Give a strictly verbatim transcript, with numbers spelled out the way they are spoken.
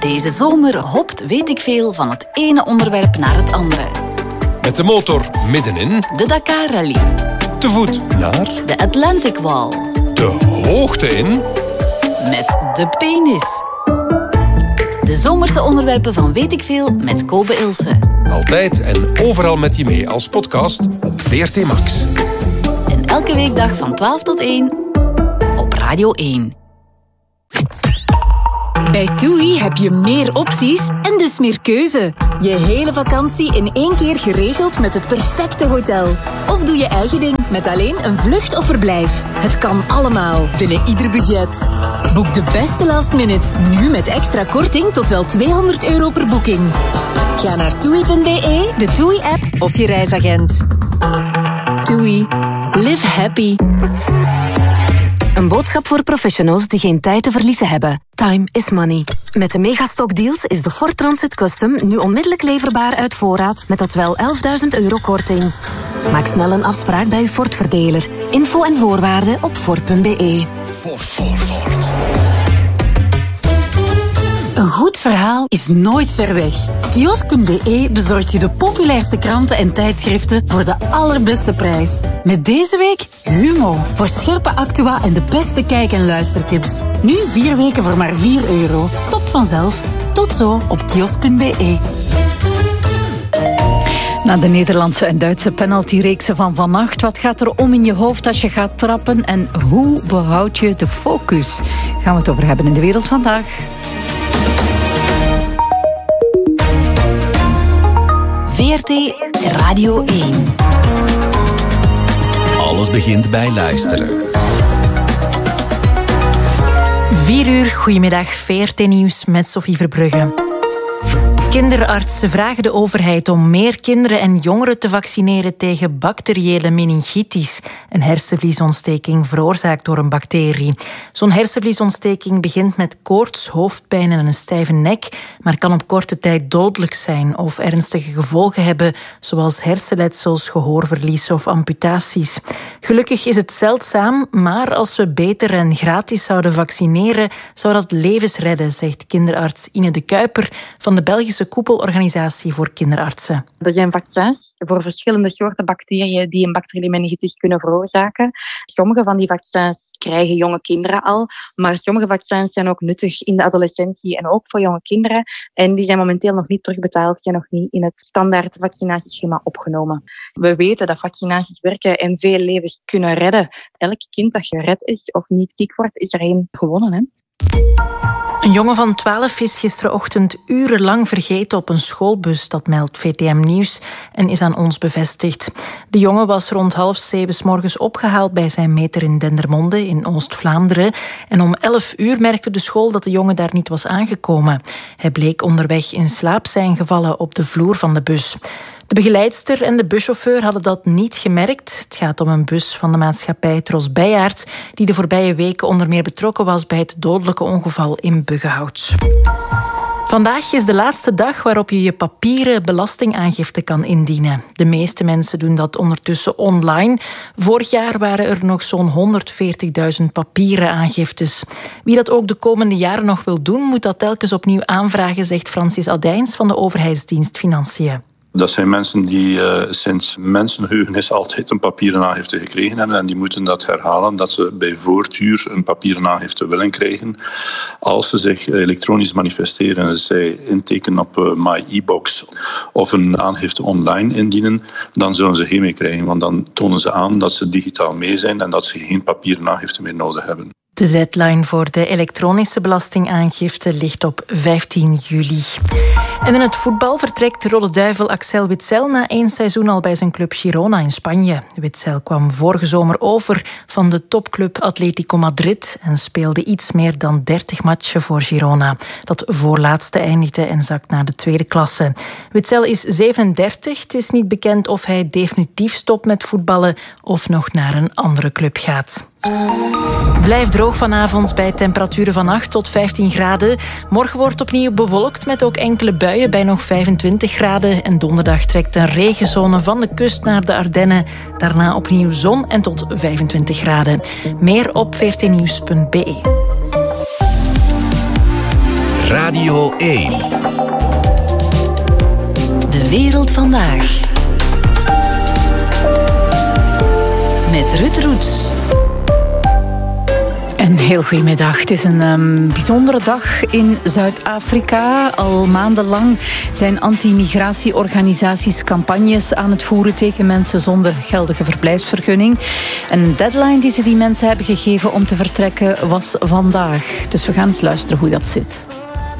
Deze zomer hopt weet ik veel van het ene onderwerp naar het andere. Met de motor middenin. De Dakar Rally. Te voet naar. De Atlantic Wall. De hoogte in. Met de penis. De zomerse onderwerpen van Weet ik veel met Kobe Ilse. Altijd en overal met je mee als podcast op V R T Max. En elke weekdag van twaalf tot één op Radio één. Bij TUI heb je meer opties en dus meer keuze. Je hele vakantie in één keer geregeld met het perfecte hotel. Of doe je eigen ding met alleen een vlucht of verblijf. Het kan allemaal binnen ieder budget. Boek de beste last minutes nu met extra korting tot wel tweehonderd euro per boeking. Ga naar toei punt b e, de TUI-app of je reisagent. TUI. Live happy. Een boodschap voor professionals die geen tijd te verliezen hebben. Time is money. Met de Megastock Deals is de Ford Transit Custom nu onmiddellijk leverbaar uit voorraad met tot wel elfduizend euro korting. Maak snel een afspraak bij uw Ford-verdeler. Info en voorwaarden op ford punt b e. Ford, Ford, Ford. Een goed verhaal is nooit ver weg. Kiosk punt b e bezorgt je de populairste kranten en tijdschriften voor de allerbeste prijs. Met deze week Humo, voor scherpe actua en de beste kijk- en luistertips. Nu vier weken voor maar vier euro. Stopt vanzelf. Tot zo op kiosk punt b e. Na de Nederlandse en Duitse penaltyreeksen van vannacht, wat gaat er om in je hoofd als je gaat trappen en hoe behoud je de focus? Gaan we het over hebben in De Wereld Vandaag. V R T Radio één. Alles begint bij luisteren. Vier uur, goedemiddag, V R T-nieuws met Sophie Verbrugge. Kinderartsen vragen de overheid om meer kinderen en jongeren te vaccineren tegen bacteriële meningitis, een hersenvliesontsteking veroorzaakt door een bacterie. Zo'n hersenvliesontsteking begint met koorts, hoofdpijn en een stijve nek, maar kan op korte tijd dodelijk zijn of ernstige gevolgen hebben, zoals hersenletsels, gehoorverlies of amputaties. Gelukkig is het zeldzaam, maar als we beter en gratis zouden vaccineren, zou dat levens redden, zegt kinderarts Ine de Kuiper van de Belgische koepelorganisatie voor kinderartsen. Er zijn vaccins voor verschillende soorten bacteriën die een bacteriële meningitis kunnen veroorzaken. Sommige van die vaccins krijgen jonge kinderen al, maar sommige vaccins zijn ook nuttig in de adolescentie en ook voor jonge kinderen. En die zijn momenteel nog niet terugbetaald, zijn nog niet in het standaard vaccinatieschema opgenomen. We weten dat vaccinaties werken en veel levens kunnen redden. Elk kind dat gered is of niet ziek wordt, is er één gewonnen, hè? Een jongen van twaalf is gisterochtend urenlang vergeten op een schoolbus, dat meldt V T M Nieuws en is aan ons bevestigd. De jongen was rond half zeven 's morgens opgehaald bij zijn meter in Dendermonde in Oost-Vlaanderen en om elf uur merkte de school dat de jongen daar niet was aangekomen. Hij bleek onderweg in slaap zijn gevallen op de vloer van de bus. De begeleidster en de buschauffeur hadden dat niet gemerkt. Het gaat om een bus van de maatschappij Tros Bijaard, die de voorbije weken onder meer betrokken was bij het dodelijke ongeval in Buggenhout. Vandaag is de laatste dag waarop je je papieren belastingaangifte kan indienen. De meeste mensen doen dat ondertussen online. Vorig jaar waren er nog zo'n honderdveertigduizend papieren aangiftes. Wie dat ook de komende jaren nog wil doen, moet dat telkens opnieuw aanvragen, zegt Francis Adijns van de overheidsdienst Financiën. Dat zijn mensen die uh, sinds mensenheugenis altijd een papieren aangifte gekregen hebben en die moeten dat herhalen, dat ze bij voortduur een papieren aangifte willen krijgen. Als ze zich elektronisch manifesteren en zij intekenen op uh, My e-box of een aangifte online indienen, dan zullen ze geen mee krijgen, want dan tonen ze aan dat ze digitaal mee zijn en dat ze geen papieren aangifte meer nodig hebben. De deadline voor de elektronische belastingaangifte ligt op vijftien juli. En in het voetbal vertrekt Rode Duivel Axel Witsel na één seizoen al bij zijn club Girona in Spanje. Witsel kwam vorige zomer over van de topclub Atletico Madrid en speelde iets meer dan dertig matchen voor Girona, dat voorlaatste eindigde en zakt naar de tweede klasse. Witsel is zevenendertig. Het is niet bekend of hij definitief stopt met voetballen of nog naar een andere club gaat. Blijft droog vanavond bij temperaturen van acht tot vijftien graden. Morgen wordt opnieuw bewolkt met ook enkele buien bij nog vijfentwintig graden. En donderdag trekt een regenzone van de kust naar de Ardennen. Daarna opnieuw zon en tot vijfentwintig graden. Meer op v r t nieuws punt b e. Radio één. De wereld vandaag. Met Ruud Roets. Een heel goedemiddag. Het is een um, bijzondere dag in Zuid-Afrika. Al maandenlang zijn anti-migratieorganisaties campagnes aan het voeren tegen mensen zonder geldige verblijfsvergunning. Een deadline die ze die mensen hebben gegeven om te vertrekken was vandaag. Dus we gaan eens luisteren hoe dat zit.